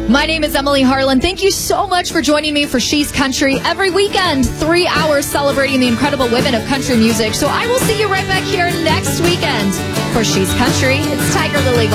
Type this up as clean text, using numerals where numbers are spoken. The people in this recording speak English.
My name is Emily Harlan. Thank you so much for joining me for She's Country. Every weekend, 3 hours celebrating the incredible women of country music. So I will see you right back here next weekend for She's Country. It's Tiger Lily Gold.